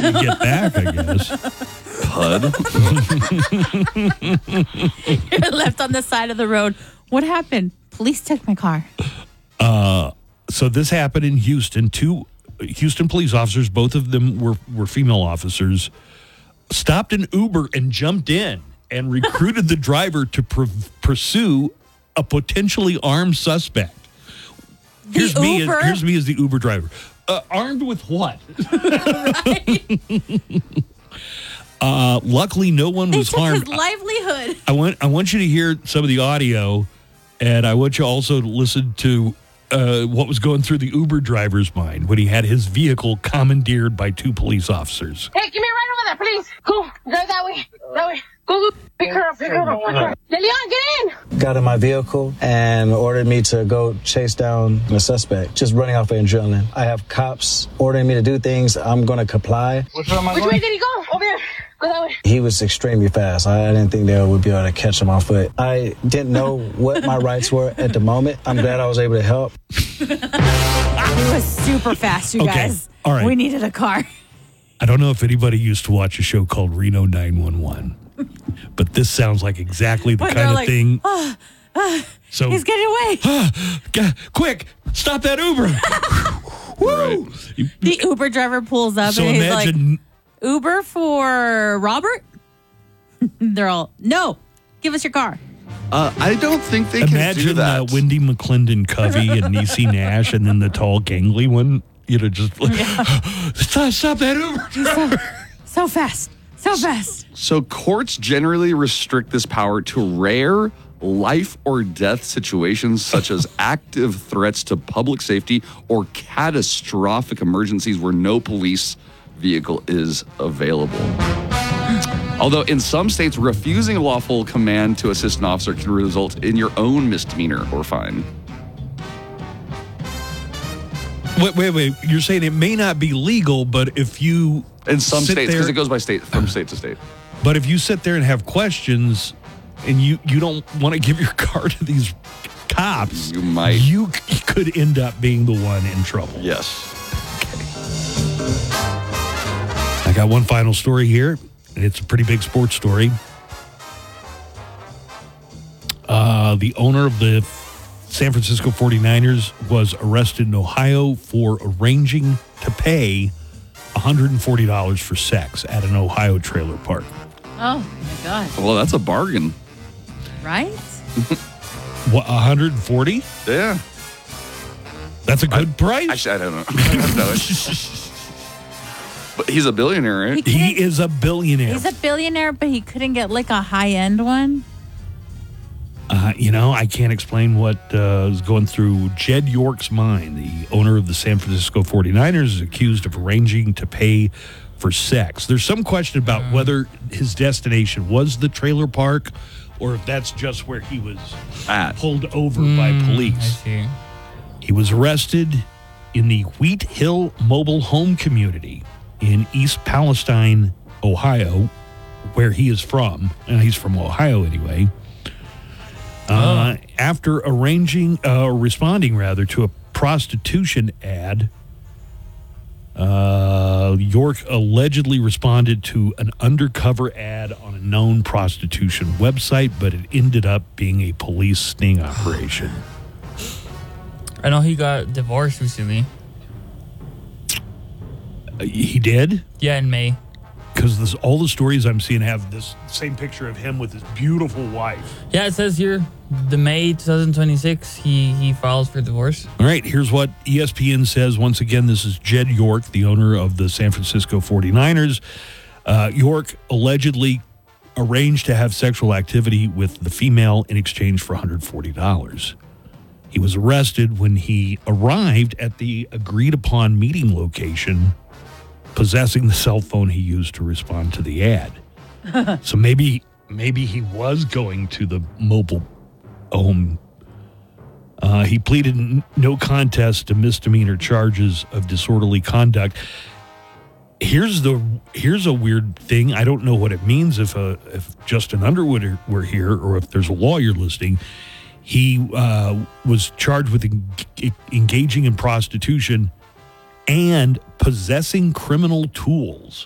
you get back, I guess. Pud. You're left on the side of the road. What happened? Police took my car. So this happened in Houston. Two Houston police officers, both of them were female officers, stopped an Uber and jumped in and recruited the driver to pursue a potentially armed suspect. Here's me as the Uber driver. Armed with what? Luckily, no one was harmed. His livelihood. I want you to hear some of the audio, and I want you also to listen to what was going through the Uber driver's mind when he had his vehicle commandeered by two police officers. Hey, give me a ride over there, please. Go, drive that way. Go, pick her up. Leon, get in. Got in my vehicle and ordered me to go chase down the suspect, just running off of adrenaline. I have cops ordering me to do things. I'm going to comply. Which way did he go? Over there. Go that way. He was extremely fast. I didn't think they would be able to catch him on foot. I didn't know what my rights were at the moment. I'm glad I was able to help. He was super fast, you guys. All right. We needed a car. I don't know if anybody used to watch a show called Reno 911, but this sounds like exactly the kind of thing. So he's getting away. Quick, stop that Uber. Woo! The Uber driver pulls up So and he's imagine, like, Uber for Robert? They're all, no, give us your car. I don't think they can do imagine that. Wendy McClendon Covey and Niecy Nash, and then the tall, gangly one. Just like, stop that Uber driver. So fast. So courts generally restrict this power to rare life or death situations such as active threats to public safety or catastrophic emergencies where no police vehicle is available. Although in some states, refusing a lawful command to assist an officer can result in your own misdemeanor or fine. Wait. You're saying it may not be legal, but if you In some sit states, there- because it goes by state, from state to state. But if you sit there and have questions and you don't want to give your car to these cops, You might. You could end up being the one in trouble. Yes. I got one final story here, and it's a pretty big sports story. The owner of the San Francisco 49ers was arrested in Ohio for arranging to pay $140 for sex at an Ohio trailer park. Oh, my God. Well, that's a bargain. Right? What, 140? Yeah. That's a good price. Actually, I don't know. I don't know. But he's a billionaire, right? He is a billionaire. He's a billionaire, but he couldn't get like a high-end one. I can't explain what is going through Jed York's mind. The owner of the San Francisco 49ers is accused of arranging to pay for sex. There's some question about whether his destination was the trailer park or if that's just where he was pulled over by police. I see. He was arrested in the Wheat Hill Mobile Home Community in East Palestine, Ohio, where he is from. And he's from Ohio anyway. After responding to a prostitution ad, York allegedly responded to an undercover ad on a known prostitution website, but it ended up being a police sting operation. I know he got divorced recently. He did? Yeah, in May. Because all the stories I'm seeing have this same picture of him with his beautiful wife. Yeah, it says here, the May 2026, he files for divorce. All right, here's what ESPN says. Once again, this is Jed York, the owner of the San Francisco 49ers. York allegedly arranged to have sexual activity with the female in exchange for $140. He was arrested when he arrived at the agreed-upon meeting location, possessing the cell phone he used to respond to the ad. So maybe he was going to the mobile home. He pleaded no contest to misdemeanor charges of disorderly conduct. Here's a weird thing. I don't know what it means if Justin Underwood were here or if there's a lawyer listening. He was charged with engaging in prostitution and possessing criminal tools.